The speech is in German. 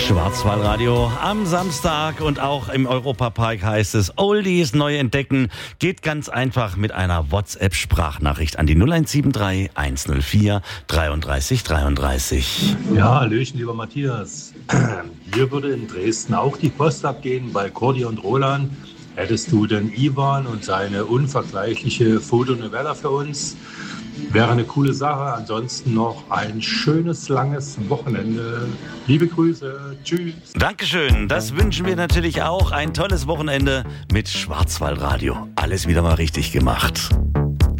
Schwarzwaldradio am Samstag und auch im Europapark heißt es Oldies neu entdecken. Geht ganz einfach mit einer WhatsApp-Sprachnachricht an die 0173 104 33 33. Ja, hallöchen, lieber Matthias. Hier würde in Dresden auch die Post abgehen bei Cordi und Roland. Hättest du denn Ivan und seine unvergleichliche Fotonovella für uns? Wäre eine coole Sache. Ansonsten noch ein schönes, langes Wochenende. Liebe Grüße. Tschüss. Dankeschön. Das wünschen wir natürlich auch. Ein tolles Wochenende mit Schwarzwaldradio. Alles wieder mal richtig gemacht.